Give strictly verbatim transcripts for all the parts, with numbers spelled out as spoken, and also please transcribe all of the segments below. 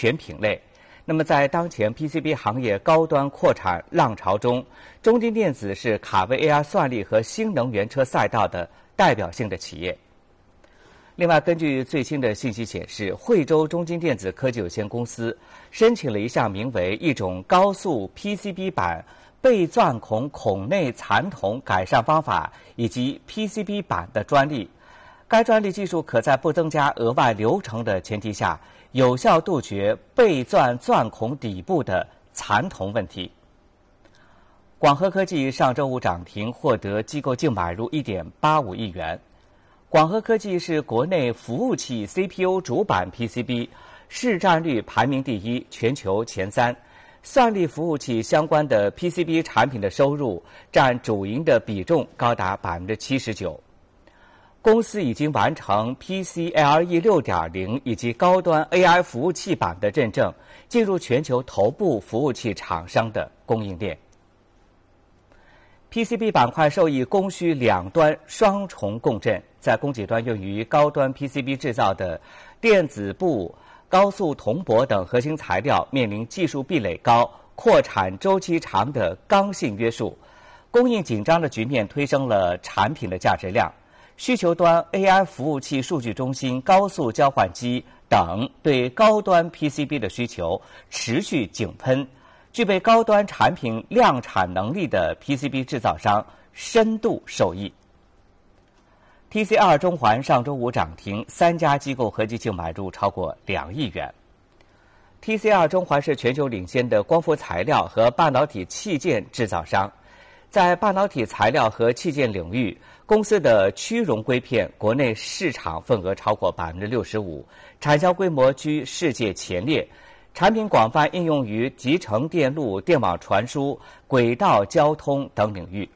全品类。那么，在当前 P C B 行业高端扩产浪潮中，中金电子是卡位 A I 算力和新能源车赛道的代表性的企业。另外，根据最新的信息显示，惠州中金电子科技有限公司申请了一项名为一种高速 P C B 板被钻孔孔内残铜改善方法以及 P C B 板的专利。该专利技术可在不增加额外流程的前提下，有效杜绝被钻钻孔底部的残铜问题。广核科技上周五涨停，获得机构净买入 一点八五亿元。广核科技是国内服务器 C P U 主板 P C B 市占率排名第一，全球前三。算力服务器相关的 P C B 产品的收入占主营的比重高达 百分之七十九。公司已经完成 P C L E 六点零 以及高端 A I 服务器板的认证，进入全球头部服务器厂商的供应链。P C B 板块受益供需两端双重共振，在供给端用于高端 P C B 制造的电子部、高速铜箔等核心材料面临技术壁垒高、扩产周期长的刚性约束，供应紧张的局面推升了产品的价值量。需求端 A I 服务器、数据中心、高速交换机等对高端 P C B 的需求持续井喷，具备高端产品量产能力的 P C B 制造商深度受益。T C R 中环上周五涨停，三家机构合计净买入超过两亿元。T C R 中环是全球领先的光伏材料和半导体器件制造商，在半导体材料和器件领域，公司的曲荣硅片国内市场份额超过 百分之六十五， 产销规模居世界前列，产品广泛应用于集成电路、电网传输、轨道交通等领域。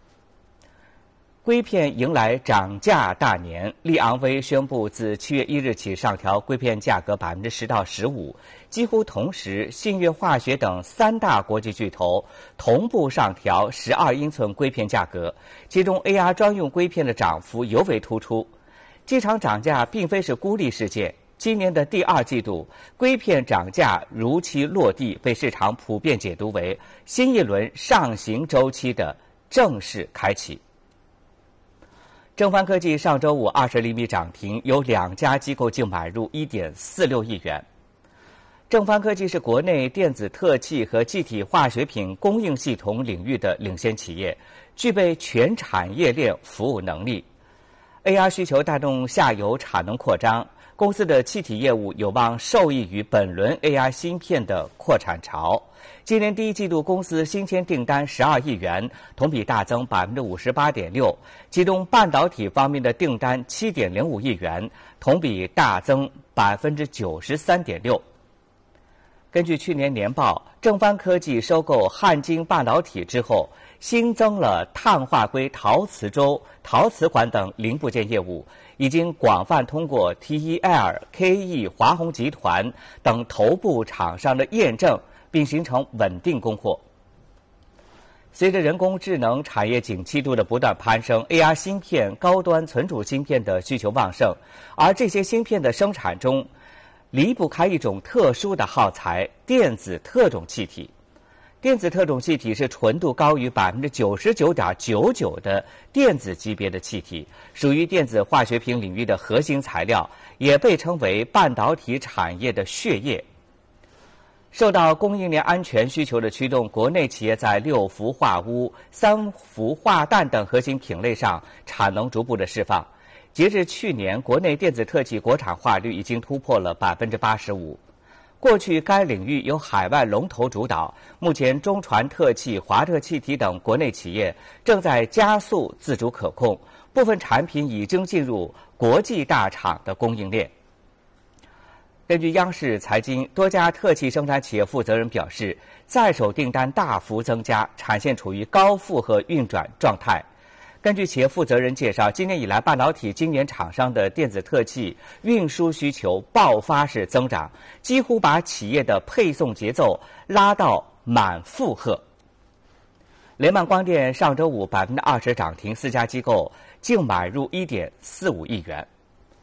硅片迎来涨价大年，利昂威宣布自七月一日起上调硅片价格 百分之十到十五， 几乎同时，信越化学等三大国际巨头同步上调十二英寸硅片价格，其中 A R 专用硅片的涨幅尤为突出。这场涨价并非是孤立事件，今年的第二季度硅片涨价如期落地，被市场普遍解读为新一轮上行周期的正式开启。正帆科技上周五二十厘米涨停，有两家机构净买入 一点四六亿元。正帆科技是国内电子特气和气体化学品供应系统领域的领先企业，具备全产业链服务能力。A R 需求带动下游产能扩张，公司的气体业务有望受益于本轮 A I 芯片的扩产潮。今年第一季度，公司新签订单十二亿元，同比大增 百分之五十八点六， 其中半导体方面的订单 七点零五亿元，同比大增 百分之九十三点六。根据去年年报，正帆科技收购汉晶半导体之后，新增了碳化硅陶瓷周、陶瓷管等零部件业务，已经广泛通过 T E L、K E、华虹集团等头部厂商的验证，并形成稳定供货。随着人工智能产业景气度的不断攀升 ，A R 芯片、高端存储芯片的需求旺盛，而这些芯片的生产中，离不开一种特殊的耗材——电子特种气体。电子特种气体是纯度高于 百分之九十九点九九 的电子级别的气体，属于电子化学品领域的核心材料，也被称为半导体产业的血液。受到供应链安全需求的驱动，国内企业在六氟化钨、三氟化氮等核心品类上产能逐步的释放。截至去年，国内电子特气国产化率已经突破了 百分之八十五。过去该领域由海外龙头主导，目前中传特气、华特气体等国内企业正在加速自主可控，部分产品已经进入国际大厂的供应链。根据央视财经，多家特气生产企业负责人表示，在手订单大幅增加，产线处于高负荷运转状态。根据企业负责人介绍，今年以来半导体晶圆厂商的电子特气运输需求爆发式增长，几乎把企业的配送节奏拉到满负荷。雷曼光电上周五 百分之二十 涨停，四家机构净买入 一点四五亿元。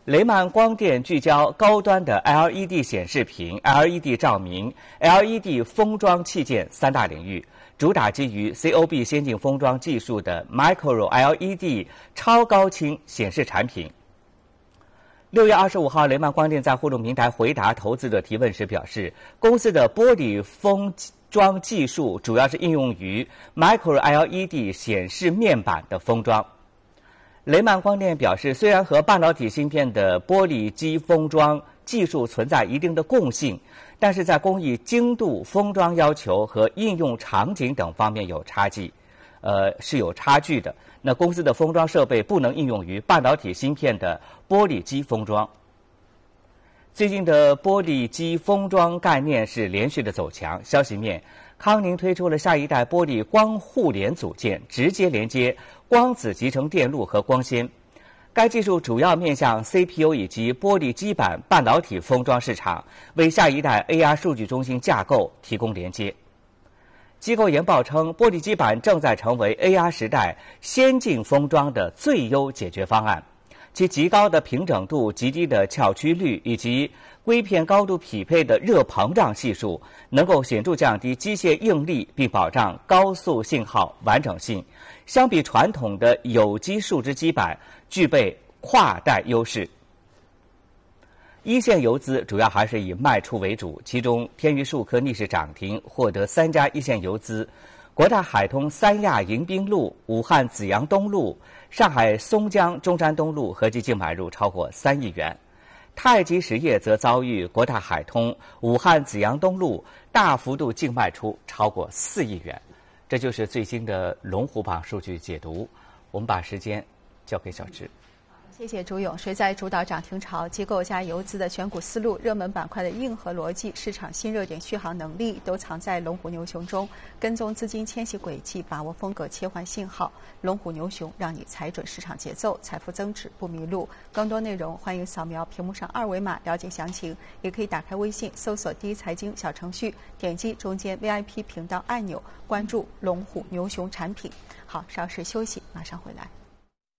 雷曼光电聚焦高端的 L E D 显示屏、L E D 照明、L E D 封装器件三大领域，主打基于 C O B 先进封装技术的 Micro L E D 超高清显示产品。六月二十五号，雷曼光电在互动平台回答投资者提问时表示，公司的玻璃封装技术主要是应用于 Micro L E D 显示面板的封装。雷曼光电表示，虽然和半导体芯片的玻璃基封装技术存在一定的共性，但是在工艺精度、封装要求和应用场景等方面有差距，呃是有差距的。那公司的封装设备不能应用于半导体芯片的玻璃基封装。最近的玻璃基封装概念是连续的走强。消息面，康宁推出了下一代玻璃光互联组件，直接连接光子集成电路和光纤。该技术主要面向 C P U 以及玻璃基板半导体封装市场，为下一代 A R 数据中心架构提供连接。机构研报称，玻璃基板正在成为 A R 时代先进封装的最优解决方案。其极高的平整度、极低的翘曲率以及硅片高度匹配的热膨胀系数，能够显著降低机械应力，并保障高速信号完整性。相比传统的有机树脂基板，具备跨代优势。一线游资主要还是以卖出为主，其中天娱数科逆势涨停，获得三家一线游资。国泰海通、三亚迎宾路、武汉紫阳东路、上海松江中山东路合计净买入超过三亿元。太极实业则遭遇国泰海通、武汉紫阳东路大幅度净卖出超过四亿元。这就是最新的龙虎榜数据解读。我们把时间交给小芝。 谢谢朱勇。谁在主导涨停潮？机构加游资的选股思路、热门板块的硬核逻辑、市场新热点续航能力，都藏在龙虎牛熊中。跟踪资金迁徙轨迹，把握风格切换信号，龙虎牛熊让你踩准市场节奏，财富增值不迷路。更多内容欢迎扫描屏幕上二维码了解详情，也可以打开微信搜索第一财经小程序，点击中间 V I P 频道按钮，关注龙虎牛熊产品。好，稍事休息，马上回来。